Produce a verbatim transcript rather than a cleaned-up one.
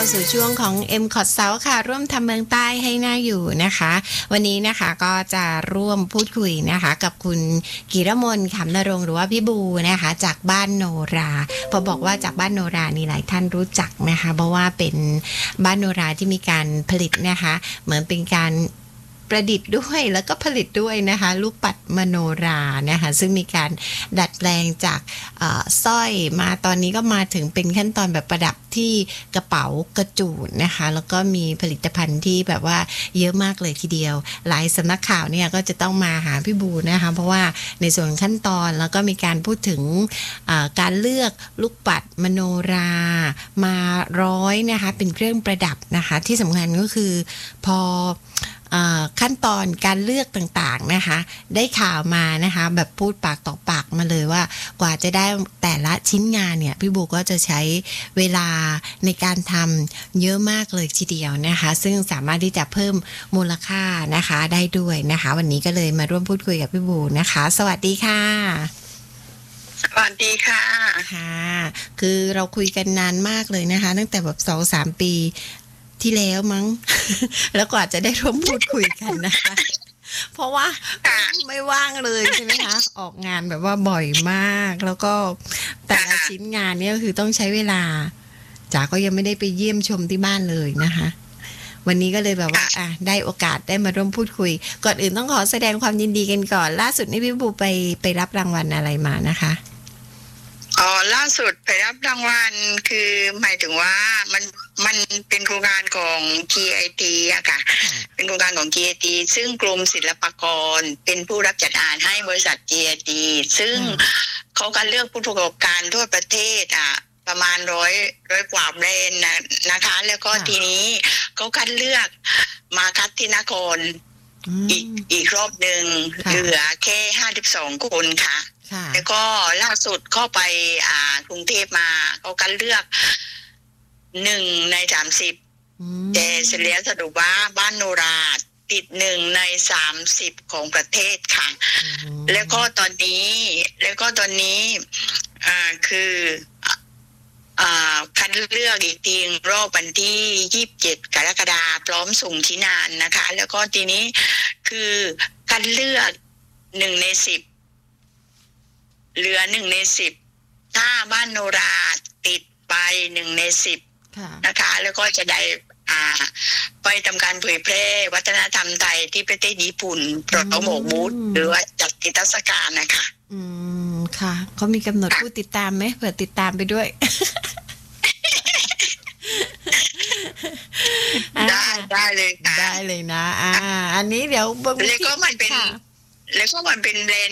สู่ช่วงของ เอ็ม คอท South ค่ะร่วมทำเมืองใต้ให้น่าอยู่นะคะวันนี้นะคะก็จะร่วมพูดคุยนะคะกับคุณกิรมนขำนรงค์หรือว่าพี่บูนะคะจากบ้านโนราพอบอกว่าจากบ้านโนรานี่หลายท่านรู้จักนะคะเพราะว่าเป็นบ้านโนราที่มีการผลิตนะคะเหมือนเป็นการประดิษฐ์ด้วยแล้วก็ผลิตด้วยนะคะลูกปัดมโนรานะคะซึ่งมีการดัดแปลงจากสร้อยมาตอนนี้ก็มาถึงเป็นขั้นตอนแบบประดับที่กระเป๋ากระจูดนะคะแล้วก็มีผลิตภัณฑ์ที่แบบว่าเยอะมากเลยทีเดียวหลายสำนักข่าวเนี่ยก็จะต้องมาหาพี่บูนะคะเพราะว่าในส่วนขั้นตอนแล้วก็มีการพูดถึงการเลือกลูกปัดมโนรามาร้อยนะคะเป็นเครื่องประดับนะคะที่สำคัญก็คือพอขั้นตอนการเลือกต่างๆนะคะได้ข่าวมานะคะแบบพูดปากต่อปากมาเลยว่ากว่าจะได้แต่ละชิ้นงานเนี่ยพี่บูก็จะใช้เวลาในการทำเยอะมากเลยทีเดียวนะคะซึ่งสามารถที่จะเพิ่มมูลค่านะคะได้ด้วยนะคะวันนี้ก็เลยมาร่วมพูดคุยกับพี่บูนะคะสวัสดีค่ะสวัสดีค่ะค่ะคือเราคุยกันนานมากเลยนะคะตั้งแต่แบบ สองถึงสาม ปีที่แล้วมั้ง แล้วกว่าจะได้ร่วมพูดคุยกันนะคะเพราะว่าไม่ว่างเลยใช่ไหมคะออกงานแบบว่าบ่อยมากแล้วก็แต่ละชิ้นงานเนี่ยก็คือต้องใช้เวลาจ๋าก็ยังไม่ได้ไปเยี่ยมชมที่บ้านเลยนะคะวันนี้ก็เลยแบบว่าอ่ะได้โอกาสได้มาร่วมพูดคุยก่อนอื่นต้องขอแสดงความยินดีกันก่อนล่าสุดนี่พี่บูไปไปรับรางวัลอะไรมานะคะอ๋อล่าสุดไปรับรางวัลคือหมายถึงว่ามันมันเป็นโครงการของ จี ไอ ที อะค่ะเป็นโครงการของ จี ไอ ที ซึ่งกรมศิลปากรเป็นผู้รับจัดการให้บริษัท จี ไอ ที ซึ่งเขาการเลือกผู้ประกอบการทั่วประเทศอ่ะประมาณร้อยร้อยกว่าแบรนด์นะนะคะแล้วก็ทีนี้เขาคัดเลือกมาคัดที่นครอีกอีกรอบหนึ่งเหลือแค่ห้าสิบสองคนค่ะแล้วก็ล่าสุดเข้าไปอ่ากรุงเทพมาเขากันเลือกหนึ่งในสามสิบแต่เสร็จแล้วสรุปว่าบ้านโนราติดหนึ่งในสามสิบของประเทศค่ะแล้วก็ตอนนี้แล้วก็ตอนนี้อ่าคืออ่าคัดเลือกอีกทีรอบวันที่ยี่สิบเจ็ดกรกฎาคมพร้อมส่งที่นานนะคะแล้วก็ทีนี้คือคัดเลือกหนึ่งในสิบเหลือหนึ่งในสิบถ้าบ้านโนราติดไปหนึ่งในสิบนะคะแล้วก็จะได้อ่าไปทำการเผยแพร่วัฒนธรรมไทยที่ประเทศญี่ปุ่นโปรโมทบูธหรือว่าจัดนิทรรศการนะคะอืมค่ะเขามีกำหนดผู้ติดตามไหมเผื่อติดตามไปด้วยได้ได้เลยได้เลยนะอ่าอันนี้เดี๋ยวแล้วก็มันเป็นแล้วก็มันเป็นแบรน